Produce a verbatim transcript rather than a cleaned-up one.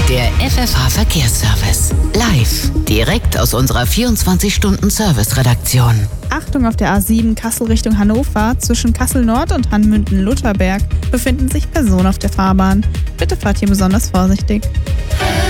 Der F F H-Verkehrsservice. Live. Direkt aus unserer vierundzwanzig-Stunden-Service-Redaktion. Achtung, auf der A sieben Kassel Richtung Hannover zwischen Kassel Nord und Hanmünden-Lutherberg befinden sich Personen auf der Fahrbahn. Bitte fahrt hier besonders vorsichtig.